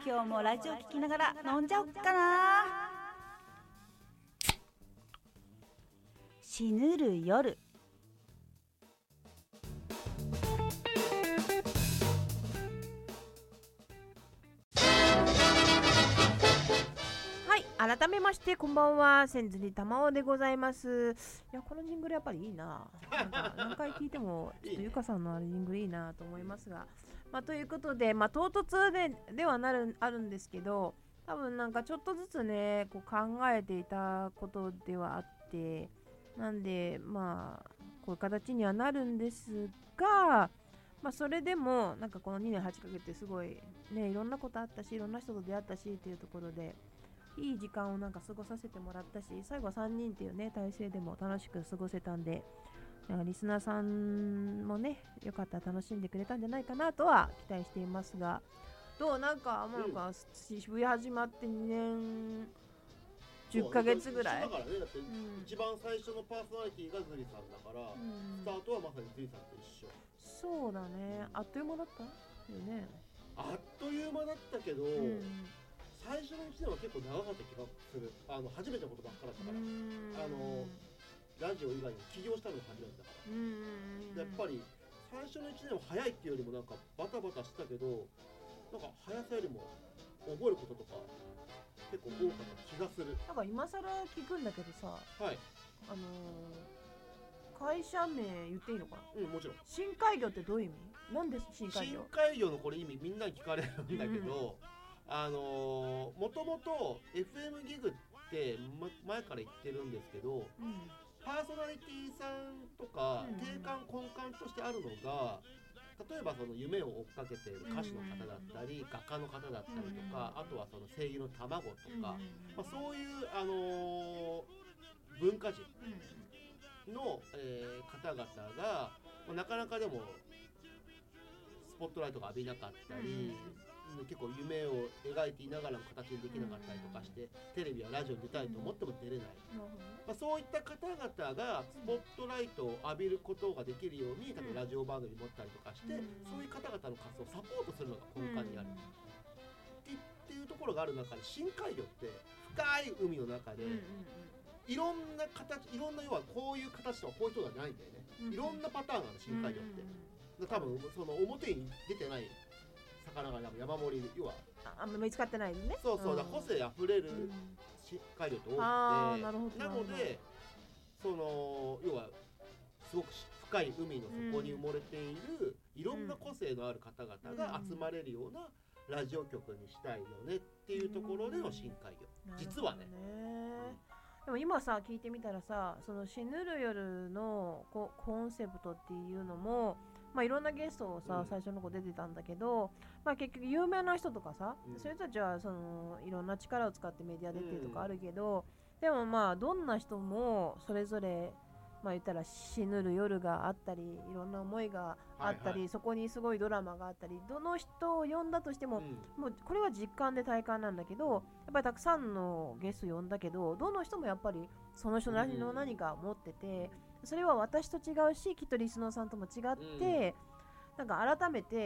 今日もラジオ聞きながら飲んじゃおっかな。死ぬる夜。 はい、改めましてこんばんは、千鶴玉緒でございます。いや、このジングルやっぱりいいな。なんか何回聞いてもちょっとゆかさんのあれジングルいいなと思いますが、ということで、唐突ではあるんですけど、多分なんかちょっとずつねこう考えていたことではあって、なんでこういう形にはなるんですが、それでもなんかこの2年8ヶ月ってすごいね、いろんなことあったし、いろんな人と出会ったしっていうところでいい時間をなんか過ごさせてもらったし、最後は3人っていうね体制でも楽しく過ごせたんで、なんかリスナーさんもねよかったら楽しんでくれたんじゃないかなとは期待していますが、どうなんか渋谷始まって2年10ヶ月ぐらいだからね、だって一番最初のパーソナリティがズリさんだから、スタートはまさにズリさんと一緒。 そうだね、あっという間だったよね。 あっという間だったけど、最初の1年は結構長かった気がする。初めてのことばっかだったから、ラジオ以外に起業したのが初めてだから、やっぱり最初の1年は早いっていうよりもなんかバタバタしてたけど、なんか速さよりも覚えることとか結構多かった気がする。 なんか今更聞くんだけどさ、 はい、 会社名言っていいのかな。 もちろん。 深海魚ってどういう意味？なんで深海魚？ 深海魚のこれ意味みんなに聞かれるんだけど、もともと FM ギグって前から言ってるんですけど、パーソナリティさんとか定款根幹としてあるのが、例えばその夢を追っかけている歌手の方だったり、画家の方だったりとか、あとはその声優の卵とか、そういう文化人の、方々が、なかなかでもスポットライトが浴びなかったり、結構夢を描いていながらも形にできなかったりとかして、テレビやラジオに出たいと思っても出れない、そういった方々がスポットライトを浴びることができるように、例えばラジオ番組持ったりとかして、そういう方々の活動をサポートするのが根幹にある、っていうところがある中で、深海魚って深い海の中で、いろんな形、いろんな要はこういう形とかこういう人がないんだよね、いろんなパターンがある深海魚って、多分その表に出てない魚が山盛り、要はあんま見つかってないね。 そうそう、だ個性あふれる深海魚と多くて、なのでその要はすごく深い海の底に埋もれているいろんな個性のある方々が集まれるようなラジオ局にしたいよねっていうところでの深海魚、実はね。 でも今さ聞いてみたらさ、その死ぬる夜のコンセプトっていうのも、いろんなゲストをさ、最初の子出てたんだけど、結局有名な人とかさ、そういう人たちはそのいろんな力を使ってメディア出てるとかあるけど、でもどんな人もそれぞれ言ったら死ぬる夜があったり、いろんな思いがあったり、そこにすごいドラマがあったり、どの人を呼んだとしても、もうこれは実感で体感なんだけど、やっぱりたくさんのゲスト呼んだけど、どの人もやっぱりその人なりの何か持ってて、それは私と違うし、きっとリスナーさんとも違って、なんか改めて